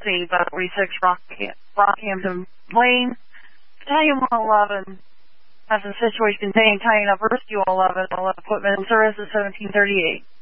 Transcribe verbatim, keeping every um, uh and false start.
Company, Battle forty-six, Rock- Rockhampton Lane. Battalion one eleven has a situation containing Battalion of Rescue eleven, eleven equipment and service at seventeen thirty-eight.